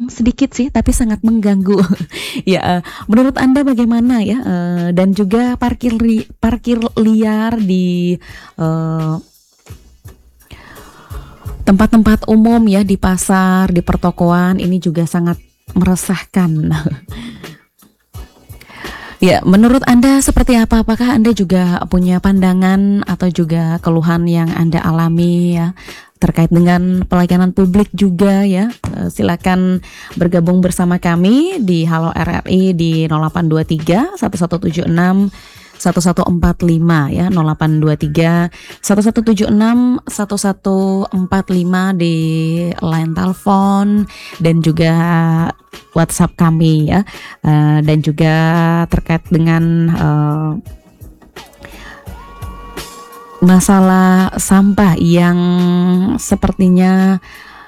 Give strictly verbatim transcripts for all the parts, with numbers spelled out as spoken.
sedikit sih tapi sangat mengganggu. Ya, uh, menurut Anda bagaimana ya? Uh, dan juga parkir li- parkir liar di uh, tempat-tempat umum ya, di pasar, di pertokoan, ini juga sangat meresahkan. Ya, menurut Anda seperti apa? Apakah Anda juga punya pandangan atau juga keluhan yang Anda alami ya terkait dengan pelayanan publik juga ya? Eh, Silakan bergabung bersama kami di Halo R R I di nol delapan dua tiga satu satu tujuh enam satu satu empat lima ya, nol delapan dua tiga satu satu tujuh enam satu satu empat lima di line telepon dan juga WhatsApp kami ya. Uh, dan juga terkait dengan uh, masalah sampah yang sepertinya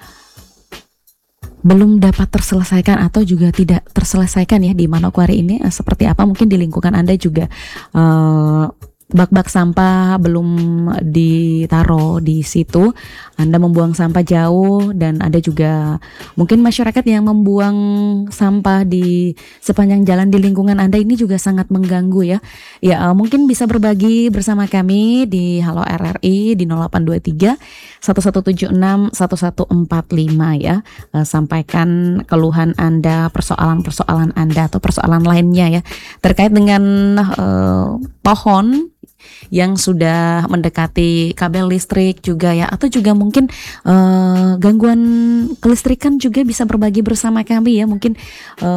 belum dapat terselesaikan atau juga tidak terselesaikan ya di Manokwari ini, uh, seperti apa mungkin di lingkungan Anda juga uh, bak-bak sampah belum ditaruh di situ, Anda membuang sampah jauh, dan ada juga mungkin masyarakat yang membuang sampah di sepanjang jalan di lingkungan Anda, ini juga sangat mengganggu ya. Ya, uh, mungkin bisa berbagi bersama kami di Halo R R I di nol delapan dua tiga satu satu tujuh enam satu satu empat lima ya. Uh, sampaikan keluhan Anda, persoalan-persoalan Anda atau persoalan lainnya ya terkait dengan uh, pohon yang sudah mendekati kabel listrik juga ya, atau juga mungkin uh, gangguan kelistrikan juga bisa berbagi bersama kami ya, mungkin uh,